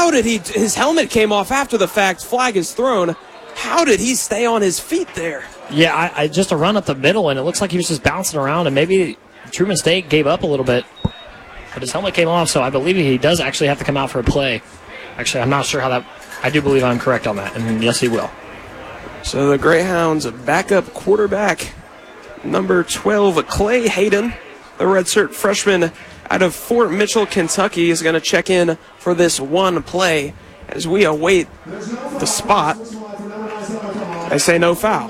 how did his helmet came off after the fact, flag is thrown. How did he stay on his feet there? Yeah, I just a run up the middle, and it looks like he was just bouncing around, and maybe Truman State gave up a little bit. But his helmet came off, so I believe he does actually have to come out for a play. Actually, I'm not sure how that... I do believe I'm correct on that, and yes, he will. So the Greyhounds backup quarterback, number 12, Clay Hayden, the redshirt freshman out of Fort Mitchell, Kentucky, is going to check in for this one play as we await the spot. They say no foul.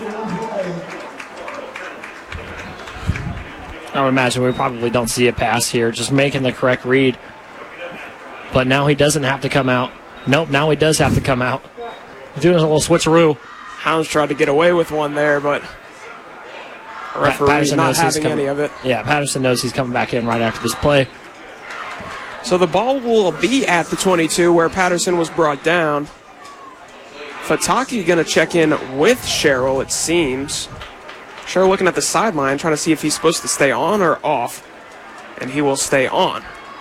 I would imagine we probably don't see a pass here, just making the correct read. But now he doesn't have to come out. Nope, now he does have to come out. He's doing a little switcheroo. Hounds tried to get away with one there, but the referee's not having any of it. Yeah, Patterson knows he's coming back in right after this play. So the ball will be at the 22 where Patterson was brought down. Fataki going to check in with Sherrill, it seems. Sherrill looking at the sideline, trying to see if he's supposed to stay on or off. And he will stay on.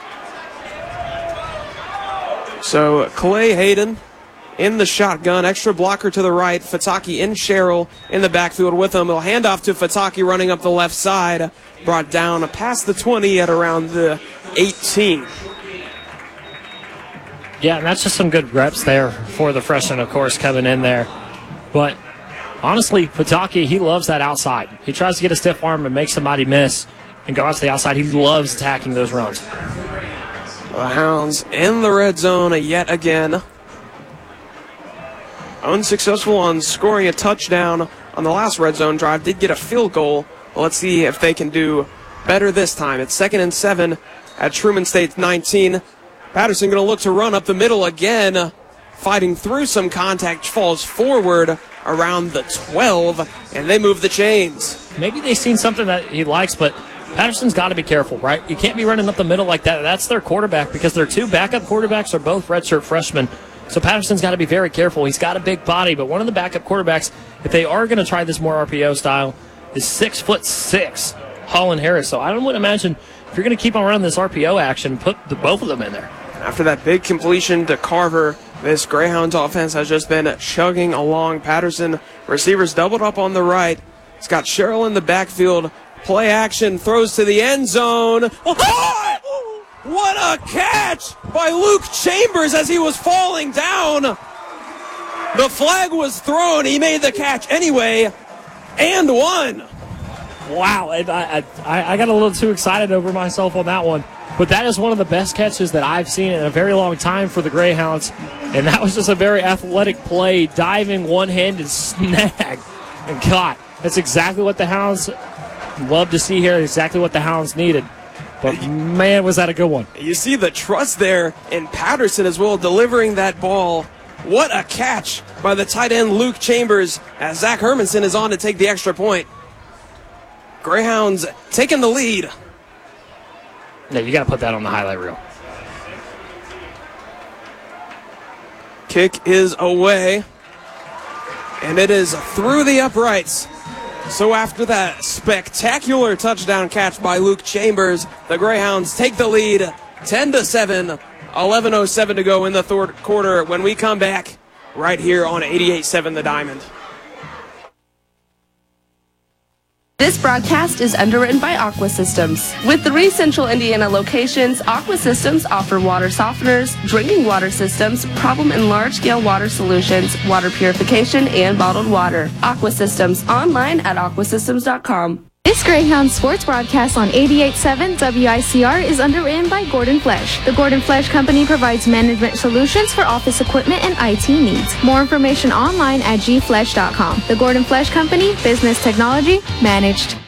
So Clay Hayden in the shotgun, extra blocker to the right. Fataki and Sherrill in the backfield with him. He'll hand off to Fataki running up the left side. Brought down past the 20 at around the 18. Yeah, and that's just some good reps there for the freshman, of course, coming in there. But honestly, Fataki, he loves that outside. He tries to get a stiff arm and make somebody miss and go out to the outside. He loves attacking those runs. The Hounds in the red zone yet again. Unsuccessful on scoring a touchdown on the last red zone drive. Did get a field goal. Well, let's see if they can do better this time. It's 2nd and 7 at Truman State's 19. Patterson going to look to run up the middle again. Fighting through some contact, falls forward around the 12, and they move the chains. Maybe they've seen something that he likes, but Patterson's got to be careful, right? You can't be running up the middle like that. That's their quarterback because their two backup quarterbacks are both redshirt freshmen. So Patterson's got to be very careful. He's got a big body, but one of the backup quarterbacks, if they are going to try this more RPO style, is 6'6", Holland Harris. So I would imagine if you're going to keep on running this RPO action, put both of them in there. After that big completion to Carver, this Greyhounds offense has just been chugging along. Patterson, receivers doubled up on the right. He's got Sherrill in the backfield. Play action, throws to the end zone. Oh! What a catch by Luke Chambers as he was falling down. The flag was thrown. He made the catch anyway and won. Wow, I got a little too excited over myself on that one. But that is one of the best catches that I've seen in a very long time for the Greyhounds. And that was just a very athletic play, diving one-handed snag and caught. That's exactly what the Hounds love to see here, exactly what the Hounds needed. But, man, was that a good one. You see the trust there in Patterson as well, delivering that ball. What a catch by the tight end Luke Chambers as Zach Hermanson is on to take the extra point. Greyhounds taking the lead. No, you got to put that on the highlight reel. Kick is away, and it is through the uprights. So after that spectacular touchdown catch by Luke Chambers, the Greyhounds take the lead 10-7, 11:07 to go in the third quarter when we come back right here on 88.7 The Diamond. This broadcast is underwritten by Aqua Systems. With 3 central Indiana locations, Aqua Systems offer water softeners, drinking water systems, problem and large-scale water solutions, water purification, and bottled water. Aqua Systems, online at aquasystems.com. This Greyhound sports broadcast on 88.7 WICR is underwritten by Gordon Flesch. The Gordon Flesch Company provides management solutions for office equipment and IT needs. More information online at gflesch.com. The Gordon Flesch Company, business technology managed.